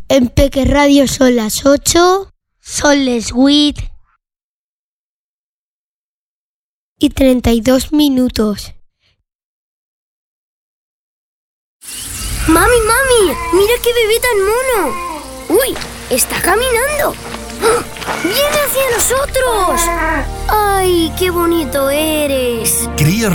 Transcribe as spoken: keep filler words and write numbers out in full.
En Peque Radio son las ocho, son les huit y treinta y dos minutos. ¡Mami, mami! ¡Mira qué bebé tan mono! ¡Uy! ¡Está caminando! ¡Ah! ¡Viene hacia nosotros! ¡Ay, qué bonito eres! Crías